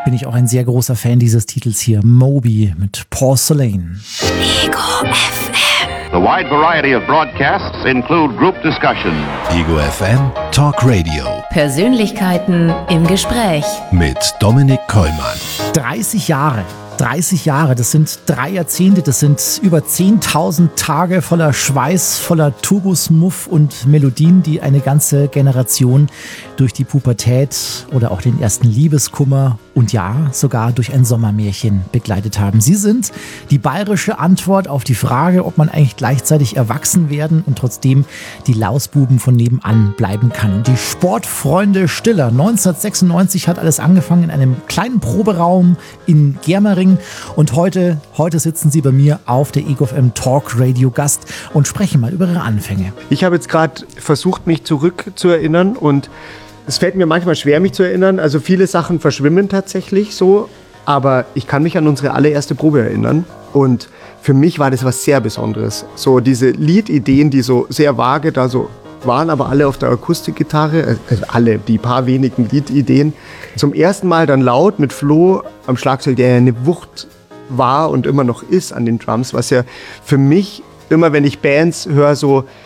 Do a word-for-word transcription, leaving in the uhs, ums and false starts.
bin ich auch ein sehr großer Fan dieses Titels hier. Moby mit Porcelain. Ego F M. The wide variety of broadcasts include group discussion. Ego F M Talk Radio. Persönlichkeiten im Gespräch. Mit Dominik Kollmann. dreißig Jahre. dreißig Jahre, das sind drei Jahrzehnte, das sind über zehntausend Tage voller Schweiß, voller Turbusmuff und Melodien, die eine ganze Generation durch die Pubertät oder auch den ersten Liebeskummer und ja, sogar durch ein Sommermärchen begleitet haben. Sie sind die bayerische Antwort auf die Frage, ob man eigentlich gleichzeitig erwachsen werden und trotzdem die Lausbuben von nebenan bleiben kann. Die Sportfreunde Stiller. neunzehnhundertsechsundneunzig hat alles angefangen in einem kleinen Proberaum in Germering. Und heute, heute sitzen Sie bei mir auf der Ego F M Talk Radio Gast und sprechen mal über Ihre Anfänge. Ich habe jetzt gerade versucht, mich zurückzuerinnern und es fällt mir manchmal schwer, mich zu erinnern. Also viele Sachen verschwimmen tatsächlich so, aber ich kann mich an unsere allererste Probe erinnern und für mich war das was sehr Besonderes. So diese Liedideen, die so sehr vage da so waren, aber alle auf der Akustikgitarre, also alle, die paar wenigen Liedideen. Zum ersten Mal dann laut mit Flo am Schlagzeug, der ja eine Wucht war und immer noch ist an den Drums, was ja für mich immer, wenn ich Bands höre, so